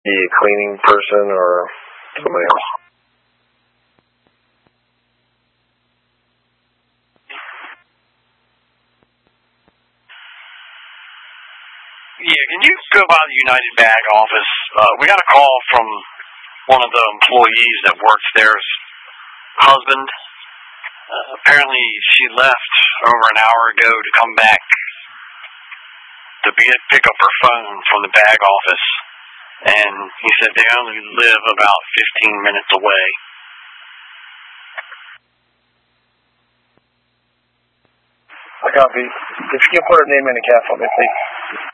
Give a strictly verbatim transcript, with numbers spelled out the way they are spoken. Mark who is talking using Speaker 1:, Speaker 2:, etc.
Speaker 1: The cleaning person or somebody else?
Speaker 2: Yeah, can you go by the United Bag office? Uh, we got a call from one of the employees that works there's husband. Uh, apparently she left over an hour ago to come back to be, pick up her phone from the bag office. And he said they only live about fifteen minutes away.
Speaker 1: I copy. If you can put her name in the cap for me, please.